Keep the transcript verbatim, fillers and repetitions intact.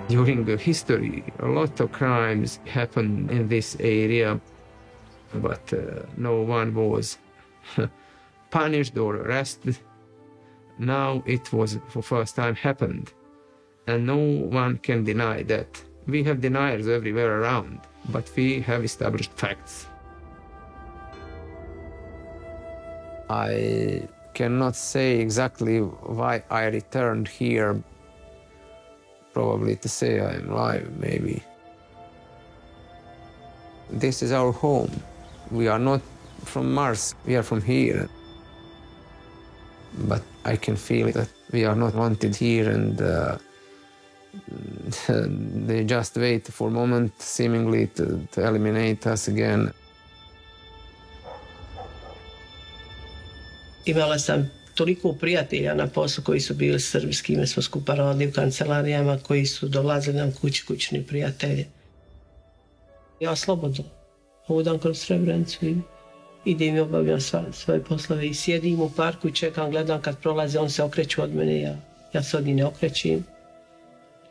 During the history, a lot of crimes happened in this area, but uh, no one was punished or arrested. Now it was for first time happened, and no one can deny that. We have deniers everywhere around, but we have established facts. I cannot say exactly why I returned here. Probably to say I'm alive, maybe. This is our home. We are not from Mars, we are from here. But I can feel that we are not wanted here, and uh, they just wait for a moment, seemingly to, to eliminate us again. Imala sam toliko prijatelja na poslu koji su bili Srbi, s kime smo skupa radili u kancelarijama, koji su dolazili nam kući, kućni prijatelji. Ja slobodno hodam kroz Srebrenicu i idem i obavljam svoje poslove i sjedim u parku i čekam, gledam kad prolaze, on se okreću od mene, ja, ja se od njih ne okrećim.